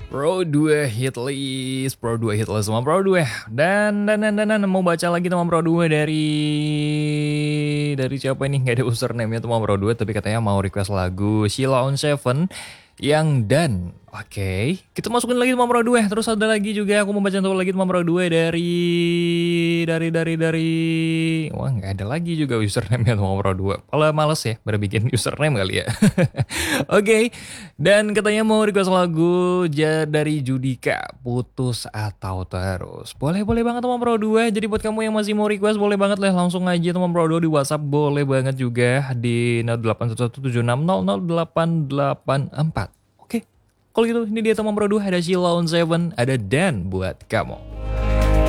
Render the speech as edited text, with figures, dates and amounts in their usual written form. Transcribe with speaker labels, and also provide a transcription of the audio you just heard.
Speaker 1: Pro 2 hit list, Pro 2 hit list sama Pro 2. Dan mau baca lagi teman Pro 2 dari siapa ini? Nggak ada username ya teman Pro 2, tapi katanya mau request lagu Sheila on Seven yang dan. Oke, kita masukin lagi teman Pro 2. Terus ada lagi juga aku mau baca satu lagi teman Pro 2 dari wah nggak ada lagi juga username ya teman Pro 2. Kalau males ya berbikin username kali ya. Oke, dan katanya mau request lagu dari Judika, Putus Atau Terus. Boleh banget teman Pro 2. Jadi buat kamu yang masih mau request boleh banget lah langsung aja teman Pro 2 di WhatsApp, boleh banget juga di 081176008884. Oke. Kalau gitu ini dia teman Pro 2, ada Sheila on Seven, ada Dan buat kamu.